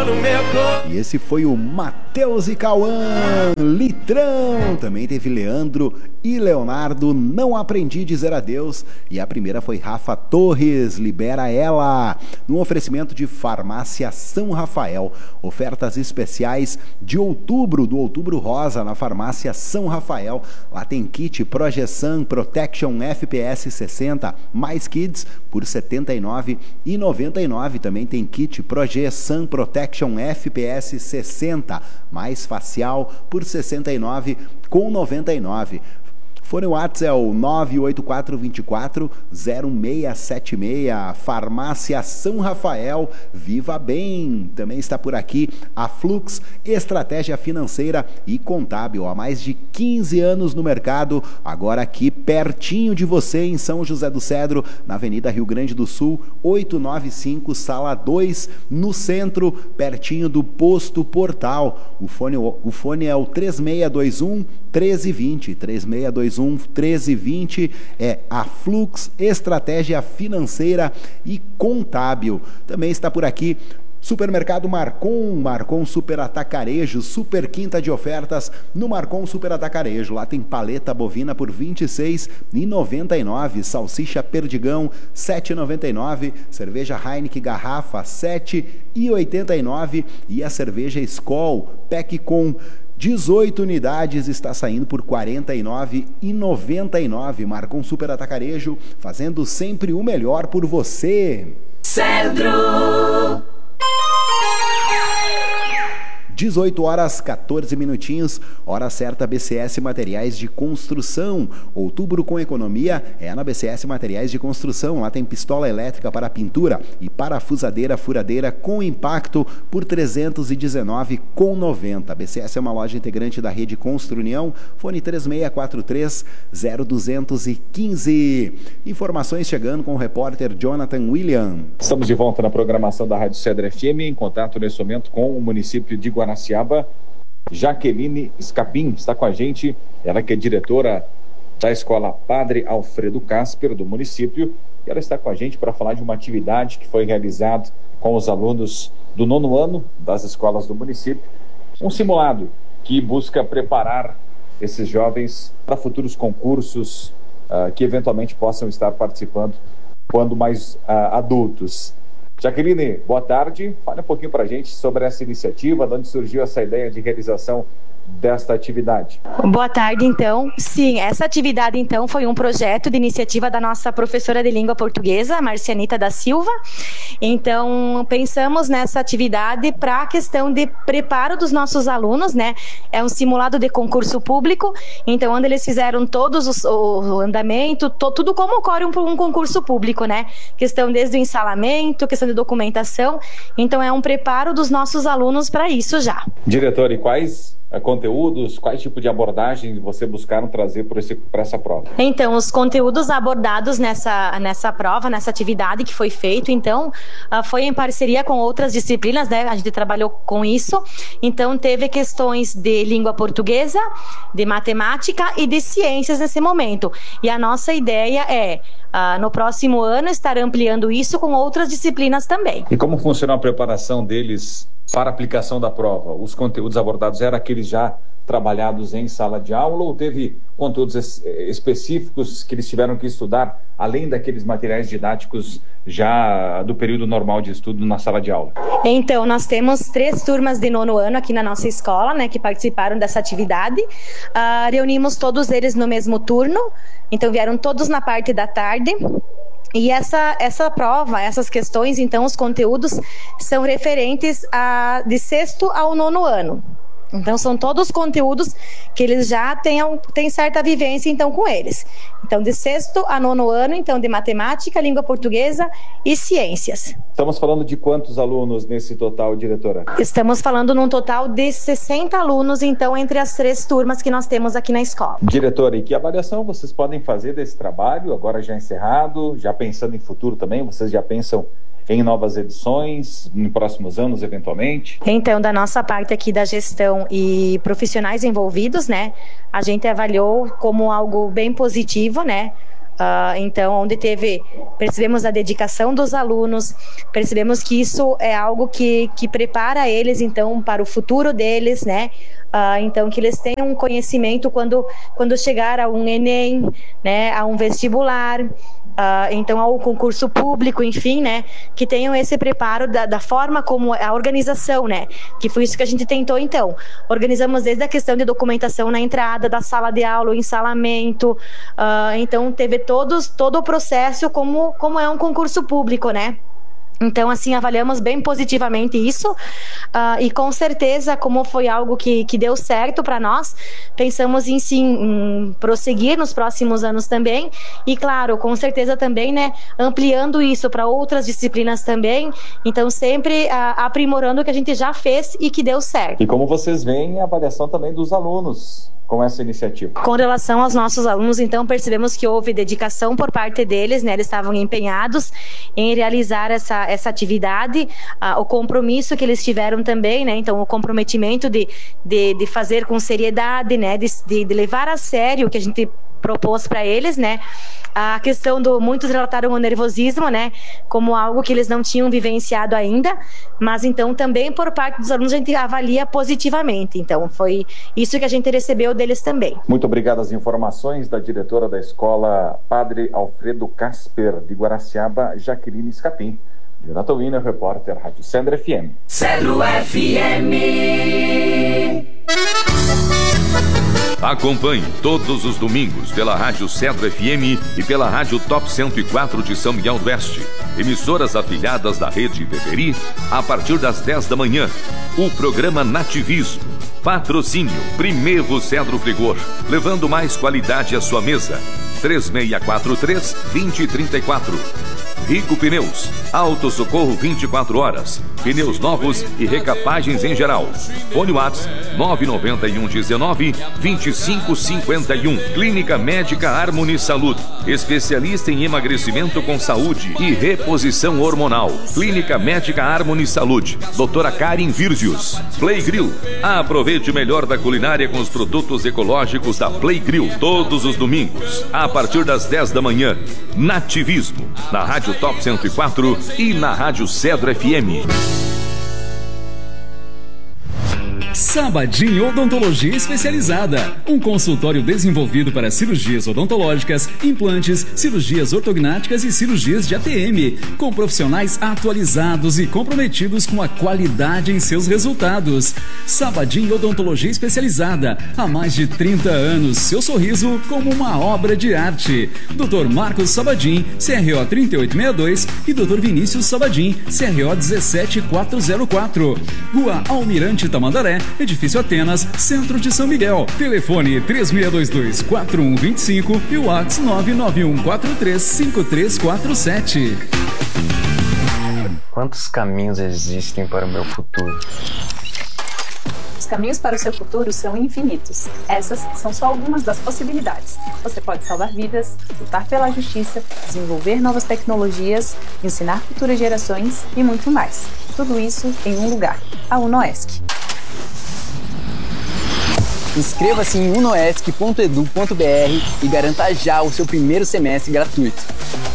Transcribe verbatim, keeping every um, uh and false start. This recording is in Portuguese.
E esse foi o Matheus e Cauã, Litrão. Também teve Leandro e Leonardo, Não Aprendi a Dizer Adeus. E a primeira foi Rafa Torres, Libera Ela. No oferecimento de Farmácia São Rafael. Ofertas especiais de outubro, do Outubro Rosa, na Farmácia São Rafael. Lá tem kit Projeção Protection F P S sessenta mais Kids por setenta e nove reais e noventa e nove centavos. Também tem kit Projeção Protection F P S sessenta mais Facial por sessenta e nove reais e noventa e nove centavos. Fone WhatsApp é o nove oito quatro dois quatro zero seis sete seis. Farmácia São Rafael, viva bem. Também está por aqui a Flux, estratégia financeira e contábil. Há mais de quinze anos no mercado, agora aqui pertinho de você em São José do Cedro, na Avenida Rio Grande do Sul, oitocentos e noventa e cinco, sala dois, no centro, pertinho do Posto Portal. O fone, o fone é o três seis dois um, um três dois zero, três seis dois um, um três dois zero, é a Flux, estratégia financeira e contábil. Também está por aqui Supermercado Marcon, Marcon Super Atacarejo, super quinta de ofertas no Marcon Super Atacarejo. Lá tem paleta bovina por vinte e seis reais e noventa e nove centavos, salsicha Perdigão sete reais e noventa e nove centavos, cerveja Heineken garrafa sete reais e oitenta e nove centavos e a cerveja Skol pack com dezoito unidades está saindo por quarenta e nove reais e noventa e nove centavos. Marcon Super Atacarejo, fazendo sempre o melhor por você. Cedro. dezoito horas, quatorze minutinhos, hora certa, B C S Materiais de Construção. Outubro com economia é na B C S Materiais de Construção. Lá tem pistola elétrica para pintura e parafusadeira furadeira com impacto por trezentos e dezenove reais e noventa centavos. B C S é uma loja integrante da rede Construnião. Fone três seis quatro três zero dois um cinco. Informações chegando com o repórter Jonathan William. Estamos de volta na programação da Rádio Cedro F M, em contato nesse momento com o município de Guaraciaba. Jaqueline Scapim está com a gente, ela que é diretora da Escola Padre Alfredo Casper do município, e ela está com a gente para falar de uma atividade que foi realizada com os alunos do nono ano das escolas do município, um simulado que busca preparar esses jovens para futuros concursos uh, que eventualmente possam estar participando quando mais uh, adultos. Jaqueline, boa tarde. Fale um pouquinho para a gente sobre essa iniciativa, de onde surgiu essa ideia de realização desta atividade. Boa tarde, então. Sim, essa atividade, então, foi um projeto de iniciativa da nossa professora de língua portuguesa, Marcianita da Silva. Então, pensamos nessa atividade para a questão de preparo dos nossos alunos, né? É um simulado de concurso público, então, onde eles fizeram todos os, o andamento, to, tudo como ocorre um, um concurso público, né? Questão desde o ensalamento, questão de documentação. Então, é um preparo dos nossos alunos para isso já. Diretor, e quais conteúdos, quais tipo de abordagem você buscaram trazer para essa prova? Então, os conteúdos abordados nessa, nessa prova, nessa atividade que foi feito, então, uh, foi em parceria com outras disciplinas, né? A gente trabalhou com isso. Então, teve questões de língua portuguesa, de matemática e de ciências nesse momento. E a nossa ideia é, uh, no próximo ano, estar ampliando isso com outras disciplinas também. E como funciona a preparação deles para a aplicação da prova? Os conteúdos abordados eram aqueles já trabalhados em sala de aula ou teve conteúdos es- específicos que eles tiveram que estudar, além daqueles materiais didáticos já do período normal de estudo na sala de aula? Então, nós temos três turmas de nono ano aqui na nossa escola, né, que participaram dessa atividade. Uh, reunimos todos eles no mesmo turno, então vieram todos na parte da tarde. E essa, essa prova, essas questões, então, os conteúdos são referentes a, de sexto ao nono ano. Então, são todos conteúdos que eles já tenham, têm certa vivência, então, com eles. Então, de sexto a nono ano, então, de matemática, língua portuguesa e ciências. Estamos falando de quantos alunos nesse total, diretora? Estamos falando num total de sessenta alunos, então, entre as três turmas que nós temos aqui na escola. Diretora, e que avaliação vocês podem fazer desse trabalho, agora já encerrado, já pensando em futuro também? Vocês já pensam em novas edições, em próximos anos, eventualmente? Então, da nossa parte aqui da gestão e profissionais envolvidos, né, a gente avaliou como algo bem positivo, né, Uh, então, onde teve, percebemos a dedicação dos alunos, percebemos que isso é algo que, que prepara eles, então, para o futuro deles, né? Uh, então, que eles tenham um conhecimento quando, quando chegar a um Enem, né? A um vestibular, Uh, então ao concurso público, enfim, né, que tenham esse preparo da, da forma como a organização, né, que foi isso que a gente tentou. Então, organizamos desde a questão de documentação na entrada da sala de aula, o ensalamento, uh, então teve todos, todo o processo como, como é um concurso público, né. Então, assim, avaliamos bem positivamente isso, uh, e com certeza, como foi algo que, que deu certo para nós, pensamos em sim, em prosseguir nos próximos anos também, e claro, com certeza também, né, ampliando isso para outras disciplinas também, então sempre uh, aprimorando o que a gente já fez e que deu certo. E como vocês veem, a avaliação também dos alunos com essa iniciativa? Com relação aos nossos alunos, então, percebemos que houve dedicação por parte deles, né? Eles estavam empenhados em realizar essa, essa atividade, uh, o compromisso que eles tiveram também, né? Então, o comprometimento de, de, de fazer com seriedade, né? De, de, de levar a sério o que a gente propôs para eles, né? A questão do, muitos relataram o nervosismo, né, como algo que eles não tinham vivenciado ainda, mas então também por parte dos alunos a gente avalia positivamente, então foi isso que a gente recebeu deles também. Muito obrigado às informações da diretora da escola Padre Alfredo Casper de Guaraciaba, Jaqueline Escapim. Jonathan Wiener, repórter, Rádio Cedro F M. Cedro F M. Acompanhe todos os domingos pela Rádio Cedro F M e pela Rádio Top cento e quatro de São Miguel do Oeste, emissoras afiliadas da Rede Beberi, a partir das dez da manhã, o programa Nativismo. Patrocínio Primeiro Cedro Frigor, levando mais qualidade à sua mesa. três seis quatro três, dois zero três quatro. Rico Pneus, Auto Socorro vinte e quatro horas, pneus novos e recapagens em geral. Fone WhatsApp nove nove um um nove, dois cinco cinco um. Clínica Médica Harmony Saúde, especialista em emagrecimento com saúde e reposição hormonal. Clínica Médica Harmony Saúde, doutora Karen Virgius. Play Grill, aproveite o melhor da culinária com os produtos ecológicos da Play Grill, todos os domingos, a partir das dez da manhã. Nativismo, na Rádio Top cento e quatro e na Rádio Cedro F M. Sabadin Odontologia Especializada, um consultório desenvolvido para cirurgias odontológicas, implantes, cirurgias ortognáticas e cirurgias de A T M, com profissionais atualizados e comprometidos com a qualidade em seus resultados. Sabadin Odontologia Especializada, há mais de trinta anos, seu sorriso como uma obra de arte. doutor Marcos Sabadin, C R O trinta e oito sessenta e dois e doutor Vinícius Sabadin, C R O dezessete mil quatrocentos e quatro. Rua Almirante Tamandaré, Edifício Atenas, Centro de São Miguel. Telefone três seis dois dois, quatro um dois cinco e o WhatsApp nove nove um quatro três cinco três quatro sete. Quantos caminhos existem para o meu futuro? Os caminhos para o seu futuro são infinitos. Essas são só algumas das possibilidades. Você pode salvar vidas, lutar pela justiça, desenvolver novas tecnologias, ensinar futuras gerações e muito mais. Tudo isso em um lugar, a UNOESC. Inscreva-se em unoesc ponto edu ponto br e garanta já o seu primeiro semestre gratuito.